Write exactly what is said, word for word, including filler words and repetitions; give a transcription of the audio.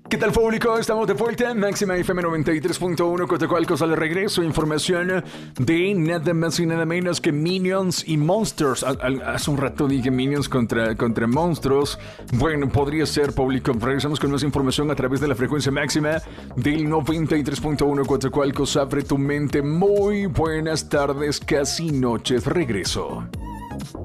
¿Qué tal, público? Estamos de vuelta. Máxima F M noventa y tres punto uno, Cotacualco sale regreso. Información de nada más y nada menos que Minions y Monsters. A- a- hace un rato dije Minions contra, contra monstruos. Bueno, podría ser, público. Regresamos con más información a través de la frecuencia máxima del noventa y tres punto uno, Cotacualco. Abre tu mente. Muy buenas tardes, casi noches. Regreso.